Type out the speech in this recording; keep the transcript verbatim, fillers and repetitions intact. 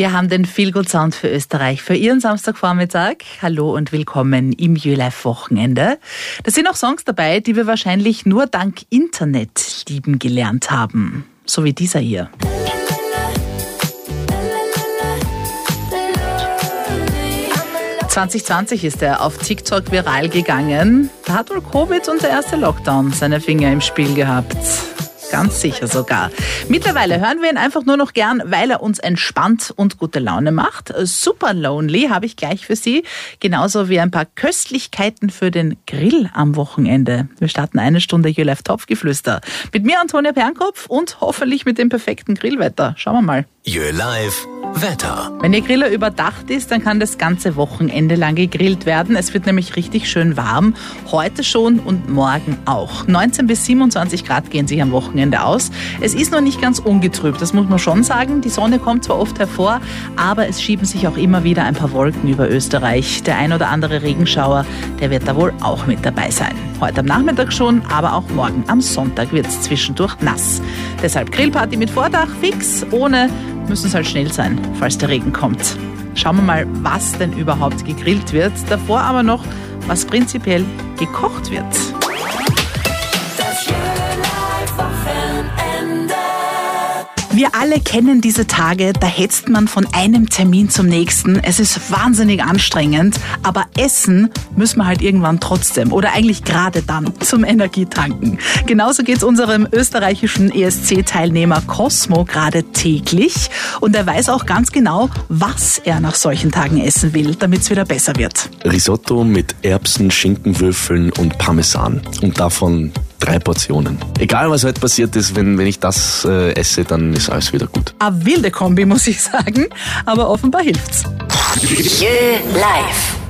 Wir haben den Feel Good Sound für Österreich für Ihren Samstagvormittag. Hallo und willkommen im YoLife-Wochenende. Da sind auch Songs dabei, die wir wahrscheinlich nur dank Internet lieben gelernt haben. So wie dieser hier. zwanzig zwanzig ist er auf TikTok viral gegangen. Da hat wohl Covid und der erste Lockdown seine Finger im Spiel gehabt. Ganz sicher sogar. Mittlerweile hören wir ihn einfach nur noch gern, weil er uns entspannt und gute Laune macht. Super Lonely habe ich gleich für Sie. Genauso wie ein paar Köstlichkeiten für den Grill am Wochenende. Wir starten eine Stunde YoLife Topfgeflüster. Mit mir Antonia Pernkopf und hoffentlich mit dem perfekten Grillwetter. Schauen wir mal. YoLife Wetter. Wenn Ihr Griller überdacht ist, dann kann das ganze Wochenende lang gegrillt werden. Es wird nämlich richtig schön warm. Heute schon und morgen auch. neunzehn bis siebenundzwanzig Grad gehen sich am Wochenende aus. Es ist noch nicht ganz ungetrübt, das muss man schon sagen. Die Sonne kommt zwar oft hervor, aber es schieben sich auch immer wieder ein paar Wolken über Österreich. Der ein oder andere Regenschauer, der wird da wohl auch mit dabei sein. Heute am Nachmittag schon, aber auch morgen am Sonntag wird es zwischendurch nass. Deshalb Grillparty mit Vordach fix, ohne müssen es halt schnell sein, falls der Regen kommt. Schauen wir mal, was denn überhaupt gegrillt wird. Davor aber noch, was prinzipiell gekocht wird. Wir alle kennen diese Tage, da hetzt man von einem Termin zum nächsten. Es ist wahnsinnig anstrengend, aber essen müssen wir halt irgendwann trotzdem oder eigentlich gerade dann zum Energietanken. Genauso geht's unserem österreichischen E S C-Teilnehmer Cosmo gerade täglich und er weiß auch ganz genau, was er nach solchen Tagen essen will, damit es wieder besser wird. Risotto mit Erbsen, Schinkenwürfeln und Parmesan und davon drei Portionen. Egal, was heute passiert ist, wenn, wenn ich das äh, esse, dann ist alles wieder gut. Eine wilde Kombi, muss ich sagen, aber offenbar hilft's. YoLife.